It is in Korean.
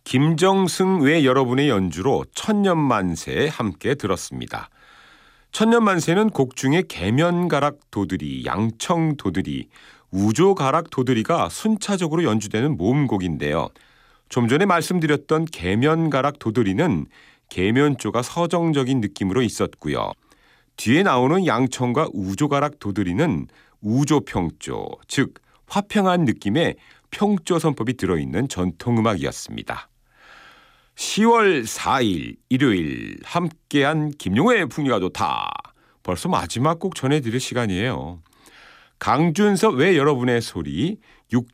김정승 외 여러분의 연주로 천년만세 함께 들었습니다. 천년만세는 곡 중에 계면가락 도드리, 양청 도드리, 우조가락 도드리가 순차적으로 연주되는 모음곡인데요. 좀 전에 말씀드렸던 계면가락 도드리는 계면조가 서정적인 느낌으로 있었고요. 뒤에 나오는 양청과 우조가락 도드리는 우조평조, 즉 화평한 느낌의 평조 선법이 들어있는 전통음악이었습니다. 10월 4일 일요일 함께한 김용호의 풍류가 좋다. 벌써 마지막 곡 전해드릴 시간이에요. 강준섭 외 여러분의 소리